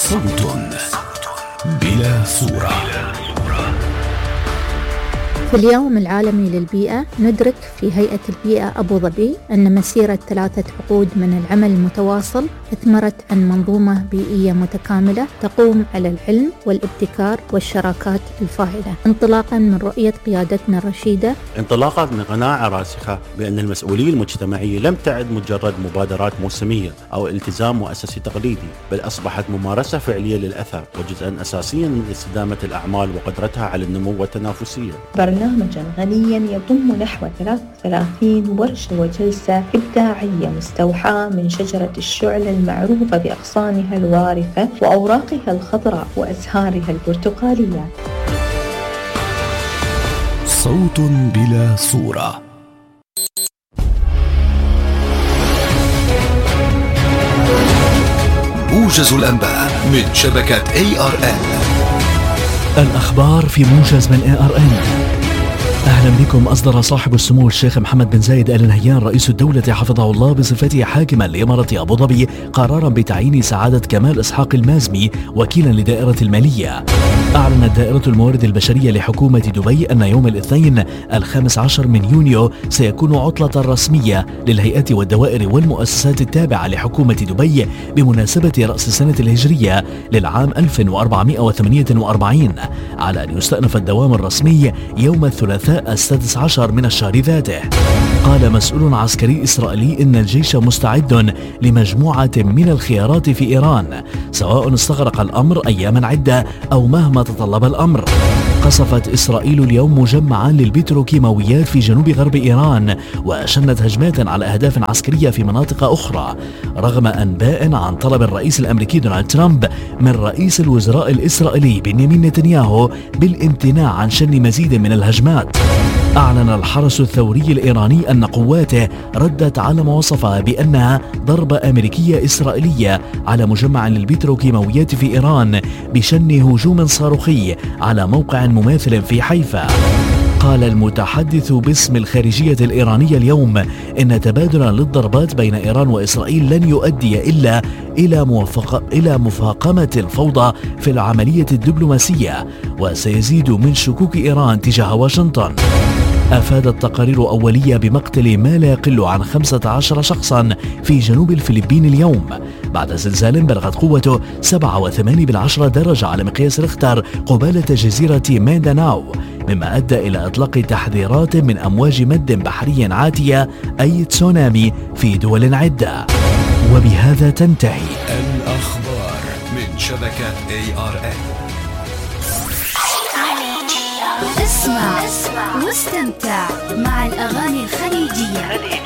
صوت بلا صورة. في اليوم العالمي للبيئة ندرك في هيئة البيئة أبو ظبي أن مسيرة 3 عقود من العمل المتواصل أثمرت عن منظومة بيئية متكاملة تقوم على العلم والابتكار والشراكات الفاعلة، انطلاقا من رؤية قيادتنا الرشيدة، انطلاقا من قناعة راسخة بأن المسؤولية المجتمعية لم تعد مجرد مبادرات موسمية أو التزام مؤسسي تقليدي، بل أصبحت ممارسة فعلية للأثر وجزءا أساسيا من استدامة الأعمال وقدرتها على النمو والتنافسية. برنامجا غنيا يضم نحو 33 ورشة وجلسة إبداعية مستوحاة من شجرة الشعلة المعروفة بأغصانها الوارفة وأوراقها الخضراء وأزهارها البرتقالية. صوت بلا صورة. موجز الأنباء من شبكة ARN. الأخبار في موجز من ARN. أهلا بكم. أصدر صاحب السمو الشيخ محمد بن زايد آل نهيان رئيس الدولة حفظه الله بصفته حاكما لإمارة أبو ظبي قرارا بتعيين سعادة كمال إسحاق المازمي وكيلا لدائرة المالية. أعلنت دائرة الموارد البشرية لحكومة دبي أن يوم الاثنين 15 من يونيو سيكون عطلة رسمية للهيئات والدوائر والمؤسسات التابعة لحكومة دبي بمناسبة رأس السنة الهجرية للعام 1448 على أن يستأنف الدوام الرسمي يوم الثلاثاء 16 من الشهر ذاته. قال مسؤول عسكري إسرائيلي إن الجيش مستعد لمجموعة من الخيارات في إيران سواء استغرق الأمر أياما عدة أو مهما تطلب الأمر. قصفت إسرائيل اليوم مجمعا للبتروكيماويات في جنوب غرب إيران وشنت هجمات على أهداف عسكرية في مناطق أخرى رغم أنباء عن طلب الرئيس الأمريكي دونالد ترامب من رئيس الوزراء الإسرائيلي بنيامين نتنياهو بالامتناع عن شن مزيد من الهجمات. أعلن الحرس الثوري الإيراني أن قواته ردت على ما وصفها بأنها ضربة أمريكية إسرائيلية على مجمع للبتروكيماويات في إيران بشن هجوم صاروخي على موقع مماثل في حيفا. قال المتحدث باسم الخارجية الإيرانية اليوم إن تبادلا للضربات بين إيران وإسرائيل لن يؤدي إلا إلى مفاقمة الفوضى في العملية الدبلوماسية وسيزيد من شكوك إيران تجاه واشنطن. أفادت تقارير أولية بمقتل ما لا يقل عن 15 شخصا في جنوب الفلبين اليوم بعد زلزال بلغت قوته 7.8 درجة على مقياس ريختر قبالة جزيرة مينداناو، مما أدى إلى إطلاق تحذيرات من أمواج مد بحري عاتية أي تسونامي في دول عدة. وبهذا تنتهي الأخبار من شبكة ARN. اسمع واستمتع مع الأغاني الخليجية.